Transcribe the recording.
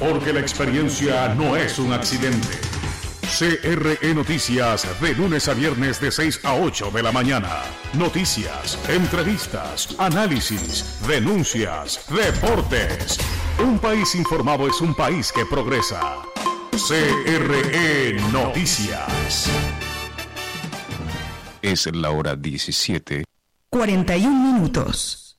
porque la experiencia no es un accidente. CRE Noticias, de lunes a viernes de 6 a 8 de la mañana. Noticias, entrevistas, análisis, denuncias, deportes. Un país informado es un país que progresa. CRE Noticias. Es la hora 17:41 minutos.